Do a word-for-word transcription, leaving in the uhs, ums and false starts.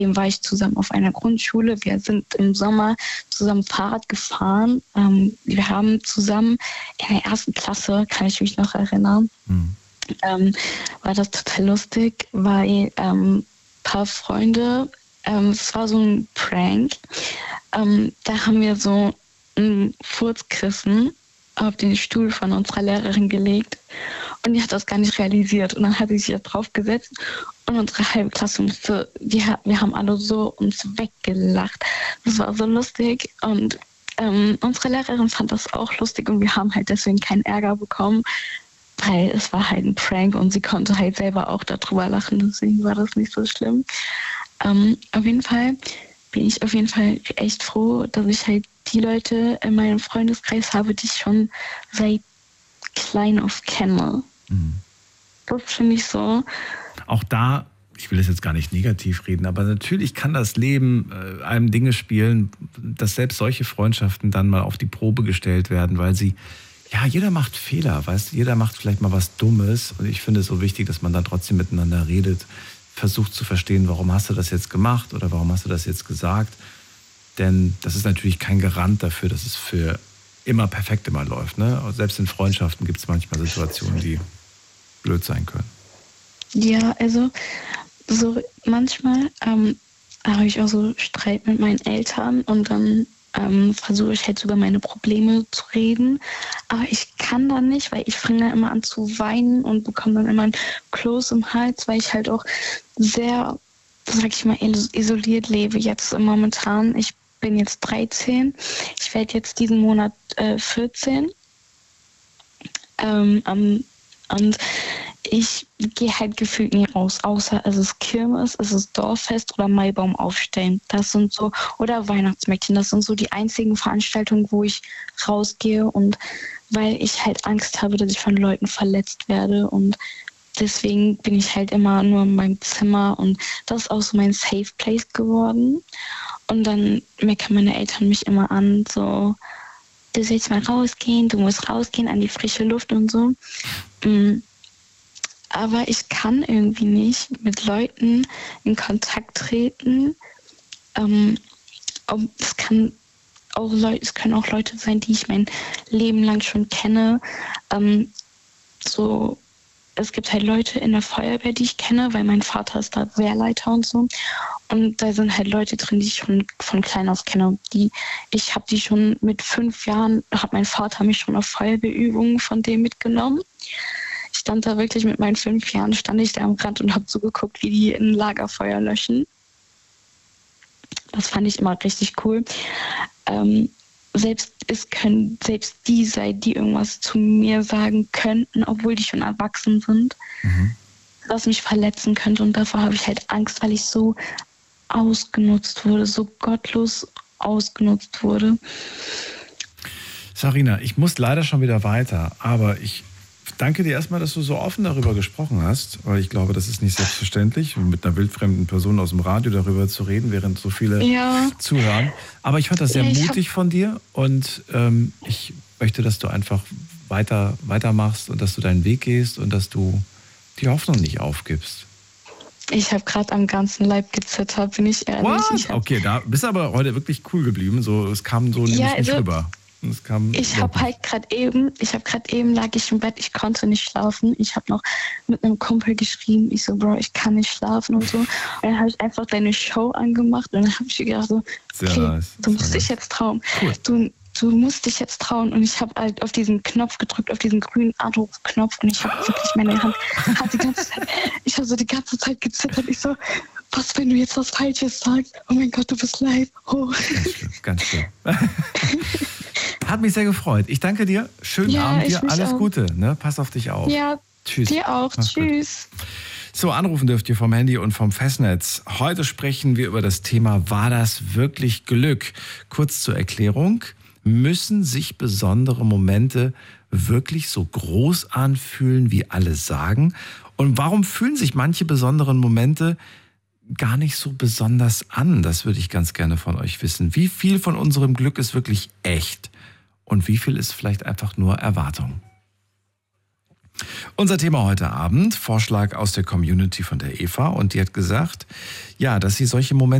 war ich zusammen auf einer Grundschule. Wir sind im Sommer zusammen Fahrrad gefahren. Ähm, wir haben zusammen in der ersten Klasse, kann ich mich noch erinnern, mhm. ähm, war das total lustig, weil ähm, ein paar Freunde, ähm, es war so ein Prank, ähm, da haben wir so ein Furzkissen auf den Stuhl von unserer Lehrerin gelegt und die hat das gar nicht realisiert und dann hat sie sich da drauf gesetzt und unsere halbe Klasse musste, die, wir haben alle so uns weggelacht. Das war so lustig und ähm, unsere Lehrerin fand das auch lustig und wir haben halt deswegen keinen Ärger bekommen, weil es war halt ein Prank und sie konnte halt selber auch darüber lachen, deswegen war das nicht so schlimm. Ähm, auf jeden Fall bin ich auf jeden Fall echt froh, dass ich halt die Leute in meinem Freundeskreis habe, die ich schon seit klein auf kenne. Mhm. Das finde ich so. Auch da, ich will das jetzt gar nicht negativ reden, aber natürlich kann das Leben äh, einem Dinge spielen, dass selbst solche Freundschaften dann mal auf die Probe gestellt werden, weil sie, ja, jeder macht Fehler, weißt du, jeder macht vielleicht mal was Dummes und ich finde es so wichtig, dass man dann trotzdem miteinander redet, versucht zu verstehen, warum hast du das jetzt gemacht oder warum hast du das jetzt gesagt. Denn das ist natürlich kein Garant dafür, dass es für immer perfekt immer läuft. Ne? Selbst in Freundschaften gibt es manchmal Situationen, die blöd sein können. Ja, also so manchmal ähm, habe ich auch so Streit mit meinen Eltern und dann ähm, versuche ich halt sogar meine Probleme zu reden. Aber ich kann dann nicht, weil ich fange dann immer an zu weinen und bekomme dann immer ein Kloß im Hals, weil ich halt auch sehr, sag ich mal, isoliert lebe jetzt momentan. Ich bin jetzt dreizehn. Ich werde jetzt diesen Monat äh, vierzehn. Ähm, um, und ich gehe halt gefühlt nie raus, außer es ist Kirmes, es ist Dorffest oder Maibaum aufstellen. Das sind so, oder Weihnachtsmärkchen, das sind so die einzigen Veranstaltungen, wo ich rausgehe und weil ich halt Angst habe, dass ich von Leuten verletzt werde und deswegen bin ich halt immer nur in meinem Zimmer und das ist auch so mein Safe Place geworden. Und dann meckern meine Eltern mich immer an, so, du sollst mal rausgehen, du musst rausgehen an die frische Luft und so. Aber ich kann irgendwie nicht mit Leuten in Kontakt treten. Ähm, es kann auch Leute, es können auch Leute sein, die ich mein Leben lang schon kenne. Ähm, so, es gibt halt Leute in der Feuerwehr, die ich kenne, weil mein Vater ist da Wehrleiter und so. Und da sind halt Leute drin, die ich schon von klein auf kenne. Die, ich habe die schon mit fünf Jahren, hat mein Vater mich schon auf Feuerwehrübungen von dem mitgenommen. Ich stand da wirklich mit meinen fünf Jahren, stand ich da am Rand und habe zugeguckt, wie die ein Lagerfeuer löschen. Das fand ich immer richtig cool. Ähm, selbst es können selbst die sein, die irgendwas zu mir sagen könnten, obwohl die schon erwachsen sind, mhm. was mich verletzen könnte. Und davor habe ich halt Angst, weil ich so ausgenutzt wurde, so gottlos ausgenutzt wurde. Sarina, ich muss leider schon wieder weiter, aber ich danke dir erstmal, dass du so offen darüber gesprochen hast, weil ich glaube, das ist nicht selbstverständlich, mit einer wildfremden Person aus dem Radio darüber zu reden, während so viele ja. zuhören. Aber ich fand das sehr ja, mutig von dir und ähm, ich möchte, dass du einfach weiter weitermachst und dass du deinen Weg gehst und dass du die Hoffnung nicht aufgibst. Ich habe gerade am ganzen Leib gezittert, bin ich ehrlich. What? Ich okay, da bist du aber heute wirklich cool geblieben. So, es kam so ja, nicht also, rüber. Es kam ich habe halt gerade eben, ich habe gerade eben lag ich im Bett, ich konnte nicht schlafen. Ich habe noch mit einem Kumpel geschrieben, ich so, Bro, ich kann nicht schlafen und so. Und dann habe ich einfach deine Show angemacht und dann habe ich gedacht so, okay, nice. du musst dich jetzt trauen. Cool. Du, du musst dich jetzt trauen. Und ich habe halt auf diesen Knopf gedrückt, auf diesen grünen Anrufknopf und ich habe wirklich meine Hand, hat die ganze Zeit, ich habe so die ganze Zeit gezittert. Ich so, was, wenn du jetzt was Falsches sagst? Oh mein Gott, du bist live. Oh. Ganz schön, ganz schön. Hat mich sehr gefreut. Ich danke dir. Schönen ja, Abend dir. Alles auch. Gute. Ne? Pass auf dich auf. Ja, tschüss. Dir auch. Mach's Tschüss. Gut. So, anrufen dürft ihr vom Handy und vom Festnetz. Heute sprechen wir über das Thema, war das wirklich Glück? Kurz zur Erklärung. Müssen sich besondere Momente wirklich so groß anfühlen, wie alle sagen? Und warum fühlen sich manche besonderen Momente gar nicht so besonders an? Das würde ich ganz gerne von euch wissen. Wie viel von unserem Glück ist wirklich echt? Und wie viel ist vielleicht einfach nur Erwartung? Unser Thema heute Abend, Vorschlag aus der Community von der Eva. Und die hat gesagt, ja, dass sie solche Momente